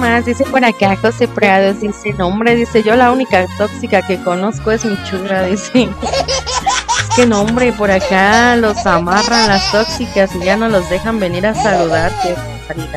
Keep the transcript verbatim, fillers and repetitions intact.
más, dice por acá José Prados, dice, no hombre, dice, yo la única tóxica que conozco es mi churra, dice. Es que no hombre, por acá los amarran las tóxicas y ya no los dejan venir a saludar, qué barbaridad.